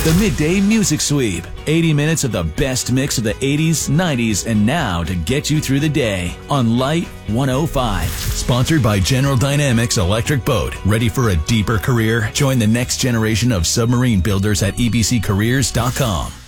The Midday Music Sweep. 80 minutes of the best mix of the 80s, 90s, and now to get you through the day on Light 105. Sponsored by General Dynamics Electric Boat. Ready for a deeper career? Join the next generation of submarine builders at ebccareers.com.